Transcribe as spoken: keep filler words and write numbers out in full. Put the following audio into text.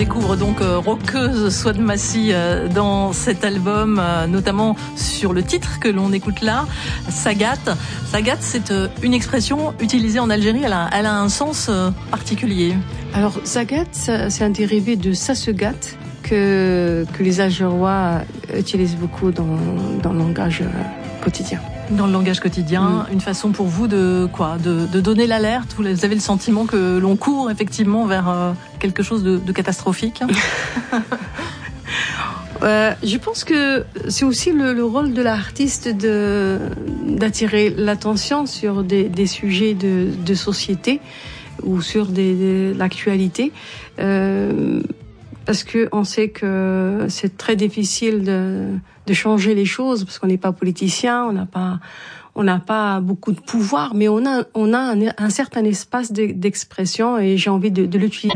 découvre donc euh, Roqueuse Soie de Massy euh, dans cet album, euh, notamment sur le titre que l'on écoute là, Sagat. Sagat, c'est euh, une expression utilisée en Algérie, elle a, elle a un sens euh, particulier. Alors Sagat, c'est un dérivé de Sassegat que, que les Algérois utilisent beaucoup dans, dans le langage quotidien. Dans le langage quotidien, mmh. Une façon pour vous de quoi, de, de donner l'alerte. Vous avez le sentiment que l'on court effectivement vers euh, quelque chose de, de catastrophique. euh, je pense que c'est aussi le, le rôle de l'artiste de d'attirer l'attention sur des, des sujets de, de société ou sur des, de l'actualité. Euh, Parce que on sait que c'est très difficile de, de changer les choses parce qu'on n'est pas politicien, on n'a pas, on n'a pas beaucoup de pouvoir, mais on a, on a un, un certain espace d'expression et j'ai envie de, de l'utiliser.